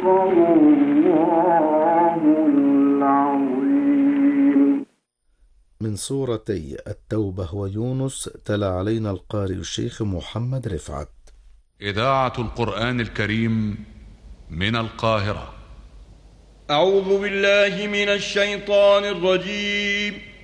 الله العظيم. من سورتي التوبة ويونس تلا علينا القارئ الشيخ محمد رفعت. إذاعة القرآن الكريم من القاهرة. أعوذ بالله من الشيطان الرجيم.